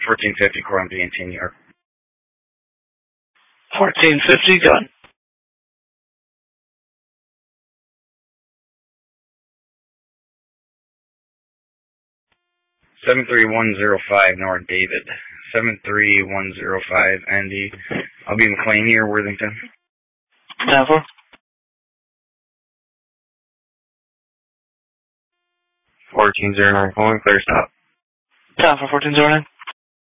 1450 Coram B&T, New York. 1450, go ahead. $73105 North David. 73105 Andy. I'll be McLean here, Worthington. 10-4. 1409 calling, clear stop. 10-4, 1409.